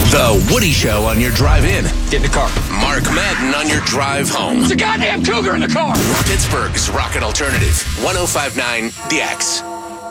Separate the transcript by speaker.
Speaker 1: The Woody Show on your drive in.
Speaker 2: Get in the car.
Speaker 1: Mark Madden on your drive home.
Speaker 2: There's a goddamn cougar in the car.
Speaker 1: Pittsburgh's Rocket Alternative. 105.9 The X.